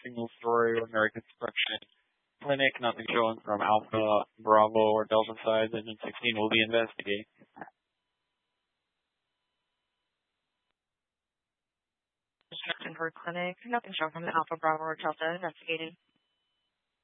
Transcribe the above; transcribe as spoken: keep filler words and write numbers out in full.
single story or American construction clinic. Nothing showing from Alpha, Bravo, or Delta sides. Engine sixteen will be investigating. Construction for clinic. Nothing showing from the Alpha, Bravo, or Delta investigating.